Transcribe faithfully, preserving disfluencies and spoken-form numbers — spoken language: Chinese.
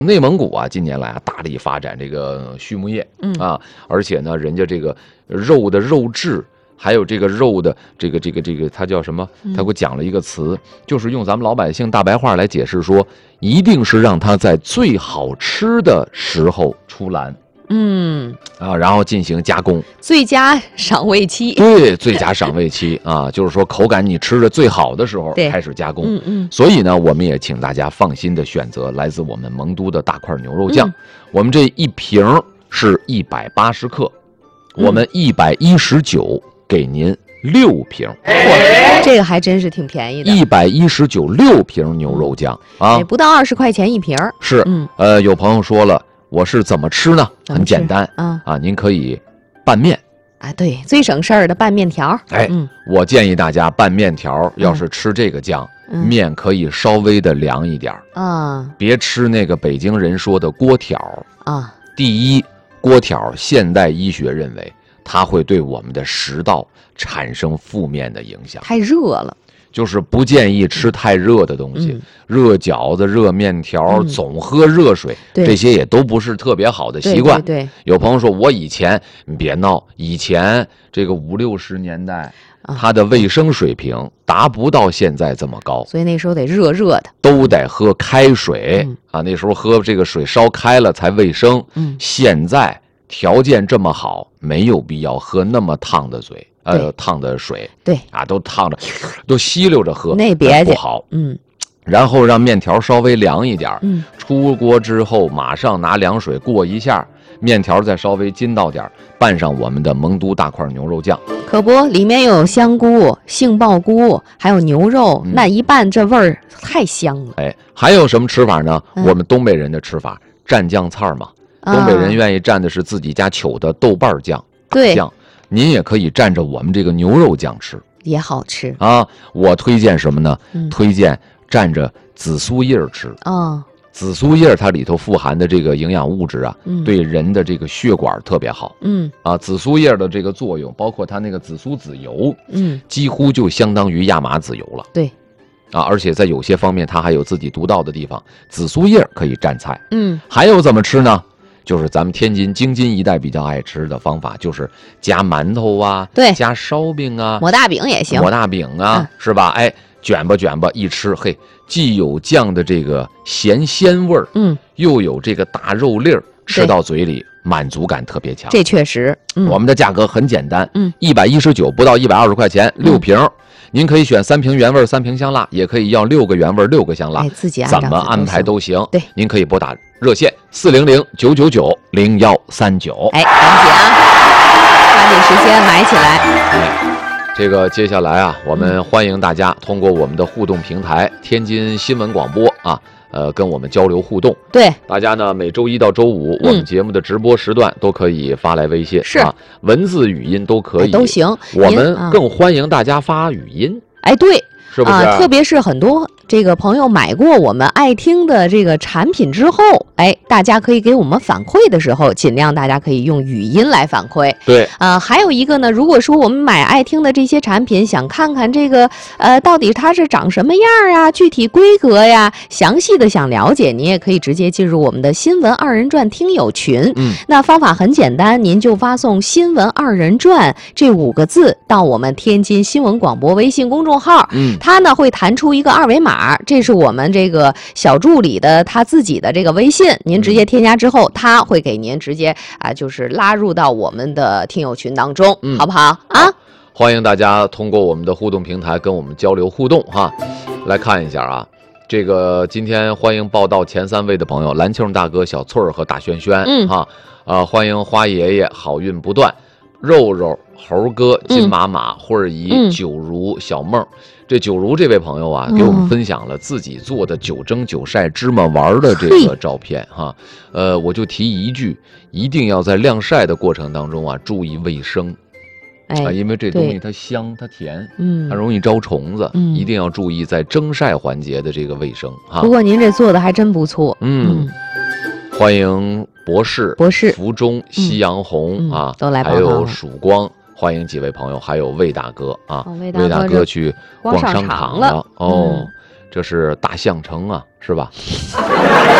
内蒙古啊，近年来啊大力发展这个畜牧业，嗯啊，而且呢，人家这个肉的肉质，还有这个肉的这个这个这个，它叫什么？他给我讲了一个词，就是用咱们老百姓大白话来解释说，一定是让它在最好吃的时候出栏。嗯啊，然后进行加工， 最佳赏味期。 对，最佳赏味期啊，就是说口感你吃的最好的时候开始加工。嗯嗯。所以呢，我们也请大家放心的选择来自我们蒙都的大块牛肉酱。嗯、我们这一瓶是一百八十克，嗯、我们一百一十九给您六瓶。 嚯，这个还真是挺便宜的。 一百一十九六瓶牛肉酱啊， 不到二十块钱一瓶。 是，嗯，呃，有朋友说了。我是怎么吃呢？很简单啊啊，您可以拌面啊，对，最省事儿的拌面条。 哎，嗯，我建议大家拌面条，要是吃这个酱，嗯、面可以稍微的凉一点啊，别吃那个北京人说的锅条啊。第一，锅条现代医学认为它会对我们的食道产生负面的影响， 太热了。 就是不建议吃太热的东西，嗯、热饺子、热面条，嗯、总喝热水，这些也都不是特别好的习惯。 对对对， 有朋友说，我以前你别闹，以前这个五六十年代，啊、它的卫生水平达不到现在这么高， 所以那时候得热热的， 都得喝开水、嗯、啊。那时候喝这个水烧开了才卫生。嗯，现在条件这么好，没有必要喝那么烫的水。呃，烫的水， 对啊，都烫着，都吸溜着喝， 那别不好。嗯，然后让面条稍微凉一点，嗯，出锅之后马上拿凉水过一下，面条再稍微筋道点，拌上我们的蒙都大块牛肉酱。 可不，里面有香菇、杏鲍菇，还有牛肉，嗯、那一拌这味儿太香了。 哎，还有什么吃法呢？嗯、我们东北人的吃法，蘸酱菜嘛。啊、东北人愿意蘸的是自己家糗的豆瓣酱、 对酱。您也可以蘸着我们这个牛肉酱吃， 也好吃啊！我推荐什么呢？嗯、推荐蘸着紫苏叶吃啊、哦。紫苏叶它里头富含的这个营养物质啊，嗯、对人的这个血管特别好。嗯啊，紫苏叶的这个作用，包括它那个紫苏籽油，嗯，几乎就相当于亚麻籽油了。 对， 啊，而且在有些方面它还有自己独到的地方。紫苏叶可以蘸菜。嗯，还有怎么吃呢？就是咱们天津京津一带比较爱吃的方法，就是加馒头啊， 对， 加烧饼啊， 抹大饼也行， 抹大饼啊，嗯、是吧？哎，卷吧卷吧，一吃，嘿，既有酱的这个咸鲜味儿，嗯，又有这个大肉粒儿，吃到嘴里满足感特别强。 这确实， 嗯、我们的价格很简单，嗯，一百一十九不到一百二十块钱，六瓶。嗯您可以选三瓶原味三瓶香辣，也可以要六个原味六个香辣， 哎、自己怎么安排都行。 对， 您可以拨打热线四零零九九九零幺三九。 哎，赶紧啊，抓紧时间买起来。 哎，这个接下来啊，我们欢迎大家通过我们的互动平台天津新闻广播啊。呃，跟我们交流互动。 对， 大家呢每周一到周五，嗯、我们节目的直播时段都可以发来微信， 是啊，文字、语音都可以， 哎、都行。 我们更欢迎大家发语音。 哎，对。 是不是啊？特别是很多这个朋友买过我们爱听的这个产品之后，哎，大家可以给我们反馈的时候，尽量大家可以用语音来反馈。 对啊、呃，还有一个呢，如果说我们买爱听的这些产品，想看看这个呃到底它是长什么样啊，具体规格呀，详细的想了解，您也可以直接进入我们的新闻二人转听友群。嗯，那方法很简单，您就发送新闻二人转这五个字到我们天津新闻广播微信公众号。嗯。它呢会弹出一个二维码，这是我们这个小助理的他自己的这个微信，您直接添加之后，他会给您直接啊、呃，就是拉入到我们的听友群当中，嗯、好不好啊？ 欢迎大家通过我们的互动平台跟我们交流互动哈。来看一下啊，这个今天欢迎报道前三位的朋友，蓝庆大哥、小翠儿和大轩轩，嗯哈，呃，欢迎花爷爷，好运不断。肉肉、猴哥、金马马、慧儿姨、九如、小梦，这九如这位朋友啊，给我们分享了自己做的九蒸九晒芝麻丸的这个照片哈。呃，我就提一句，一定要在晾晒的过程当中啊，注意卫生。啊，因为这东西它香，它甜，嗯，它容易招虫子，嗯，一定要注意在蒸晒环节的这个卫生哈。 不过您这做的还真不错， 嗯。欢迎博士、 博士、 福中、夕阳红、嗯、啊， 都来， 还有曙光，欢迎几位朋友，还有魏大哥啊， 哦、 魏大哥去逛商场了哦， 嗯、 这是大象城啊，是吧？